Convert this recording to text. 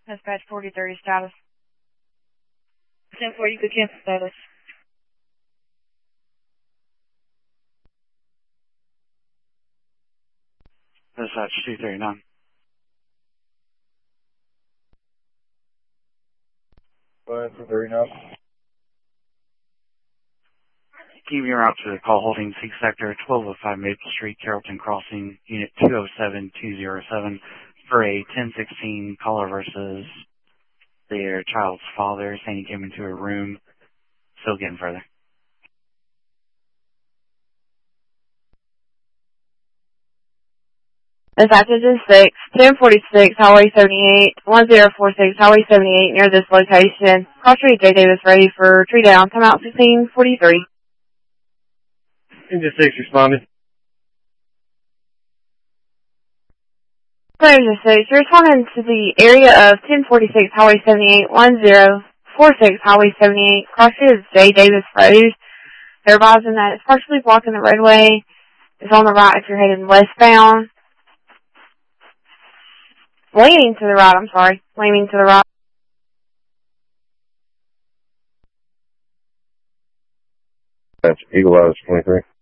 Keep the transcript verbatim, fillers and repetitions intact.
Dispatch forty thirty status. ten four, you could cancel status. Dispatch two thirty-nine. Five for thirty-nine. Keep your route to the call holding six sector, twelve oh five Maple Street, Carrollton Crossing, unit two oh seven two oh seven for a ten sixteen caller versus their child's father saying he came into a room. Still getting further. Dispatch engine six, ten forty-six, Highway seventy-eight, one zero four six, Highway seventy-eight, near this location. Cross Street J. Davis ready for tree down, come out sixteen forty-three. Engine six responding. Engine six, you're responding to the area of ten forty-six, Highway seventy-eight, one zero four six, Highway seventy-eight, Cross Street J. Davis Road. They're advising that it's partially blocking the roadway. It's on the right if you're heading westbound. Leaning to the right, I'm sorry. Leaning to the right. That's Eagle Eyes twenty-three.